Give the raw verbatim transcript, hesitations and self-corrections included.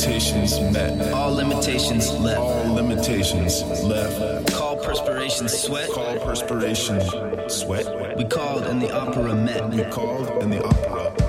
limitations met. All limitations left. All limitations left. Call perspiration sweat. Call perspiration sweat. We called and the opera met. We called and the opera